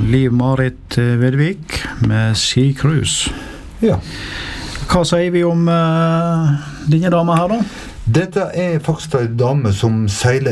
Liv-Marit Vedvik med Sea Cruise. Ja. Hva sier vi om denne dama her da? Dette faktisk en dame som seiler